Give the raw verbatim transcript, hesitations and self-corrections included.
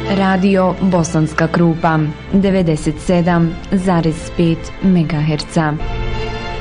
Radio Bosanska Krupa devedeset sedam zarez pet megaherca.